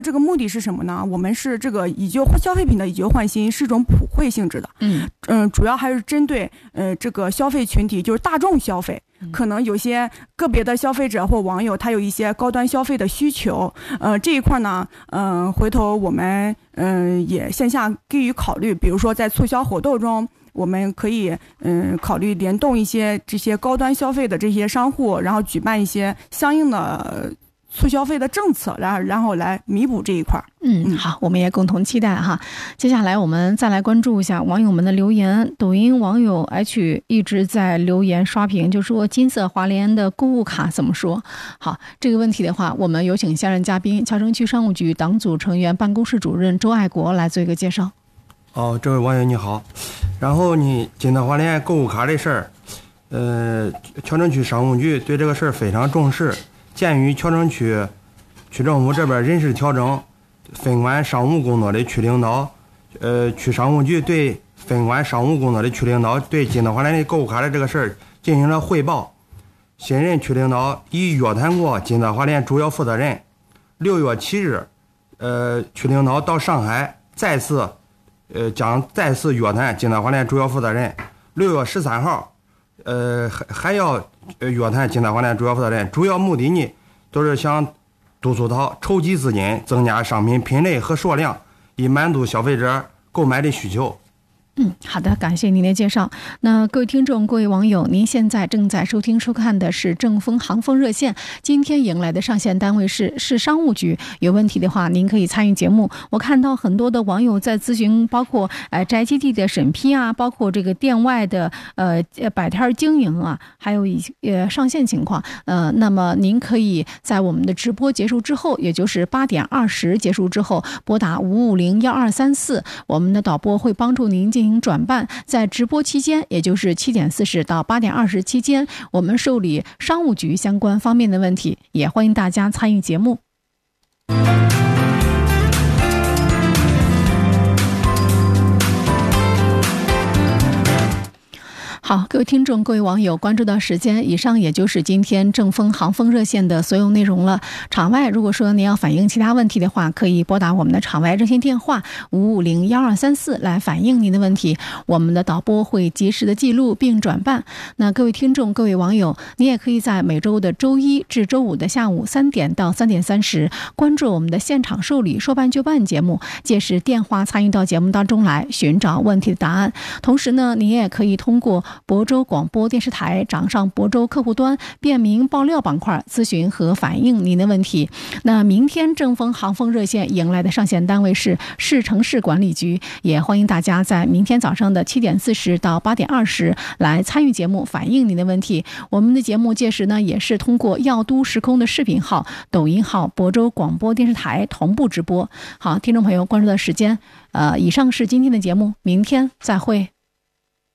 这个目的是什么呢？我们是这个以旧消费品的以旧换新是一种普惠性质的，主要还是针对这个消费群体，就是大众消费。可能有些个别的消费者或网友他有一些高端消费的需求，这一块呢，回头我们也线下给予考虑，比如说在促销活动中，我们可以考虑联动一些这些高端消费的这些商户，然后举办一些相应的促消费的政策，然后来弥补这一块。 好，我们也共同期待哈。接下来我们再来关注一下网友们的留言。抖音网友 H 一直在留言刷屏，就说金色华联的购物卡怎么说？好，这个问题的话，我们有请下任嘉宾桥城区商务局党组成员办公室主任周爱国来做一个介绍。 这位网友你好，然后你金色华联购物卡这事儿，桥城区商务局对这个事儿非常重视。鉴于桥城区政府这边人事调整，分管商务工作的区领导，区商务局对分管商务工作的区领导对金色华联的购物卡的这个事儿进行了汇报。新任区领导已约谈过金色华联主要负责人。6月7日，区领导到上海将再次约谈金色华联主要负责人。6月13号，还要约谈金色华联主要负责人，主要目的呢，都是想督促他筹集资金，增加商品品类和数量，以满足消费者购买的需求。 好的，感谢您的介绍。那各位听众、各位网友，您现在正在收听收看的是正风航风热线，今天迎来的上线单位是市商务局。有问题的话，您可以参与节目。我看到很多的网友在咨询，包括宅基地的审批啊，包括这个店外的摆摊经营啊，还有上线情况。那么您可以在我们的直播结束之后，也就是8点20结束之后，拨打5501234，我们的导播会帮助您进行转办。在直播期间，也就是7点40到8点20期间，我们受理商务局相关方面的问题，也欢迎大家参与节目。好，各位听众、各位网友，关注到时间，以上也就是今天正风航风热线的所有内容了。场外如果说您要反映其他问题的话，可以拨打我们的场外热线电话5501234来反映您的问题，我们的导播会及时的记录并转办。那各位听众、各位网友，您也可以在每周的周一至周五的下午3点到3点30关注我们的现场受理说办就办节目，届时电话参与到节目当中来寻找问题的答案。同时呢，您也可以通过亳州广播电视台掌上亳州客户端便民爆料板块咨询和反映您的问题。那明天正风航风热线迎来的上线单位是市城市管理局，也欢迎大家在明天早上的7点40到8点20来参与节目反映您的问题。我们的节目届时呢也是通过耀都时空的视频号、抖音号、亳州广播电视台同步直播。好，听众朋友，关注的时间以上是今天的节目，明天再会。